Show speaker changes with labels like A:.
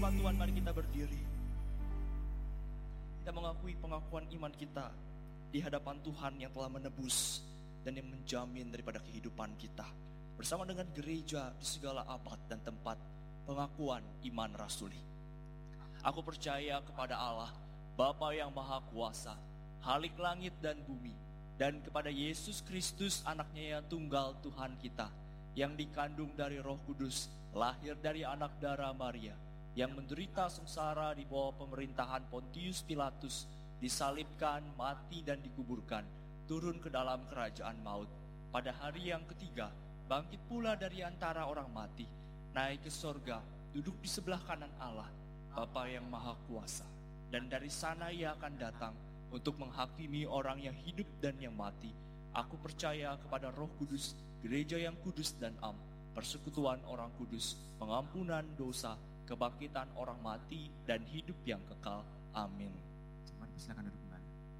A: firman Tuhan, mari kita berdiri. Kita mengakui pengakuan iman kita di hadapan Tuhan yang telah menebus dan yang menjamin daripada kehidupan kita. Bersama dengan gereja di segala abad dan tempat, pengakuan iman rasuli. Aku percaya kepada Allah, Bapa yang Maha Kuasa, Khalik langit dan bumi, dan kepada Yesus Kristus, anaknya yang tunggal Tuhan kita, yang dikandung dari Roh Kudus, lahir dari anak darah Maria, yang menderita sengsara di bawah pemerintahan Pontius Pilatus, disalibkan, mati dan dikuburkan, turun ke dalam kerajaan maut. Pada hari yang ketiga, bangkit pula dari antara orang mati, naik ke sorga, duduk di sebelah kanan Allah, Bapa yang Maha Kuasa. Dan dari sana ia akan datang untuk menghakimi orang yang hidup dan yang mati. Aku percaya kepada Roh Kudus, gereja yang kudus dan am, persekutuan orang kudus, pengampunan dosa, kebangkitan orang mati, dan hidup yang kekal. Amin.
B: Mari silakan duduk.